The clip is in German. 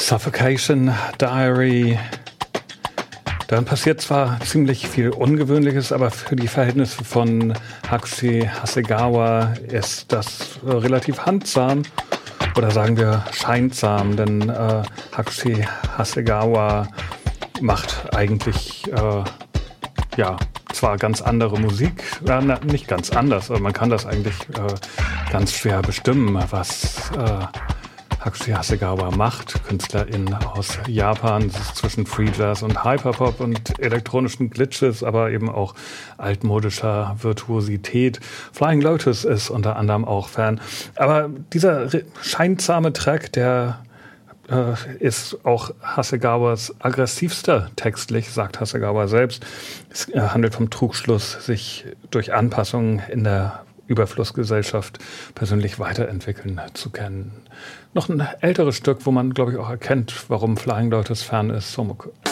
Suffocation Diary. Dann passiert zwar ziemlich viel Ungewöhnliches, aber für die Verhältnisse von Hakushi Hasegawa ist das relativ handsam. Oder sagen wir scheintsam, denn Hakushi Hasegawa macht eigentlich zwar ganz andere Musik, nicht ganz anders, aber man kann das eigentlich ganz schwer bestimmen, was Hakushi Hasegawa macht, Künstlerin aus Japan. Das ist zwischen Free Jazz und Hyperpop und elektronischen Glitches, aber eben auch altmodischer Virtuosität. Flying Lotus ist unter anderem auch Fan. Aber dieser scheintsame Track, der ist auch Hasegawas aggressivster textlich, sagt Hasegawa selbst. Es handelt vom Trugschluss, sich durch Anpassungen in der Überflussgesellschaft persönlich weiterentwickeln zu können. Noch ein älteres Stück, wo man, glaube ich, auch erkennt, warum Flying Lotus Fan ist, Somoku.